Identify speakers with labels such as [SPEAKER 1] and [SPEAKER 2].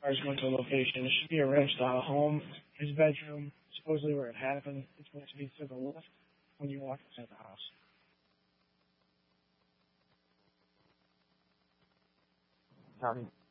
[SPEAKER 1] cars going to a location. It should be a ranch-style home. His bedroom, supposedly where it happened, it's going to be to the left when you walk inside the house.
[SPEAKER 2] Tommy.